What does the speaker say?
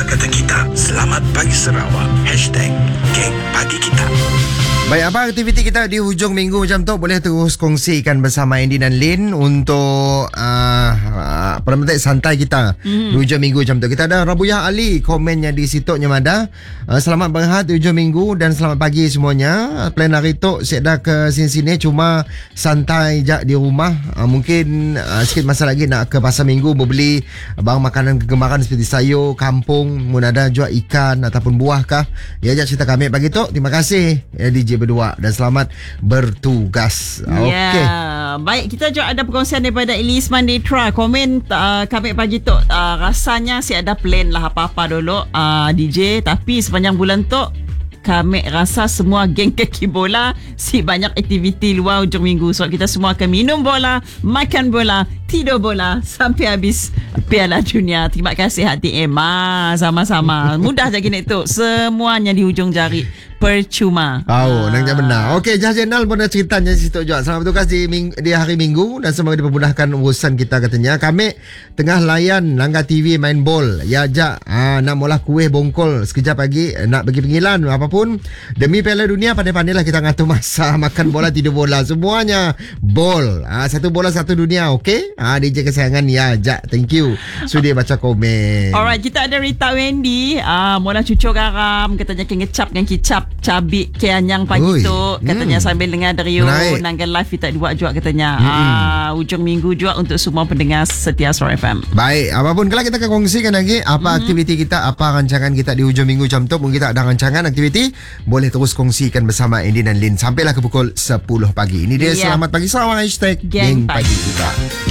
kata kita. Selamat Pagi Sarawak. #Geng Pagi Kita. Baik, apa aktiviti kita di hujung minggu macam tu? Boleh terus kongsikan bersama Andy dan Lin untuk santai kita di hujung minggu macam tu. Kita ada Rabuyah Ali, komennya di situ Nyamada. Selamat berehat di hujung minggu dan selamat pagi semuanya. Plan hari tu saya dah ke sini-sini, cuma santai je di rumah. Mungkin sikit masa lagi nak ke pasar minggu membeli barang makanan kegemaran seperti sayur kampung, mungkin ada jual ikan ataupun buah kah. Ya, cerita kami pagi tu. Terima kasih DJ berdua dan selamat bertugas. Okey. Baik, kita juga ada perkongsian daripada Elis Manditra. Komen kami pagi tu, rasanya si ada plan lah apa-apa dulu DJ, tapi sepanjang bulan tu kami rasa semua geng kaki bola si banyak aktiviti luar hujung minggu. So kita semua akan minum bola, makan bola, tidur bola sampai habis Piala Dunia. Terima kasih hati Emma. Sama-sama. Mudah je gini tu. Semuanya di hujung jari. Percuma. Nang benar. Okey, Jajenal pun ada ceritanya di situ juga. Selamat bertugas di hari Minggu dan semoga dipermudahkan urusan kita katanya. Kami tengah layan langgar TV main bol. Ya jak nak mula kuih bongkol sekejap lagi nak bagi panggilan apapun. Demi Piala Dunia pandai-pandailah kita ngatur masa makan bola tidur bola semuanya bol. Satu bola satu dunia. Okey. DJ kesayangan ya jak. Thank you. Sudah baca komen. Alright, kita ada Rita Wendy. Mula cucuk garam katanya ngecap dengan kicap cabik keanyang pagi tu katanya sambil dengar Dario nanggal live kita dua juga katanya. Hujung minggu juga untuk semua pendengar setia Suara FM. Baik, apapun kalau kita akan kongsikan lagi apa aktiviti kita, apa rancangan kita di hujung minggu macam tu. Mungkin kita ada rancangan aktiviti, boleh terus kongsikan bersama Andy dan Lin sampailah ke pukul 10 pagi. Ini dia Selamat Pagi Sarawak #Geng Pagi Kita.